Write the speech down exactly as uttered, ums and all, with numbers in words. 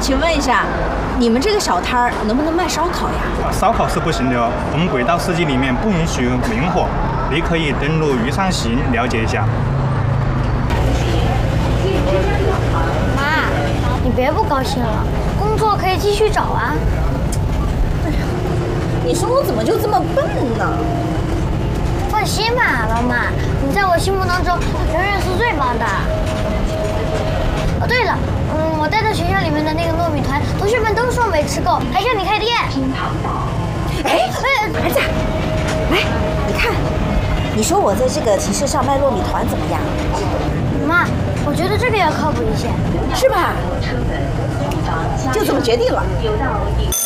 请问一下，你们这个小摊儿能不能卖烧烤呀？ 烧烤是不行的哦，我们轨道司机里面不允许明火。你可以登录渝商行了解一下。 妈，你别不高兴了，工作可以继续找啊。 哎呀，你说我怎么就这么笨呢？ 放心吧，老妈，你在我心目当中永远是最棒的。哦，对了，嗯，我带到学校里面的那个糯米团，同学们都说没吃够，还叫你开店。 哎，儿子，来，你看，你说我在这个集市上卖糯米团怎么样？ 妈，我觉得这个要靠谱一些， 是吧？就这么决定了。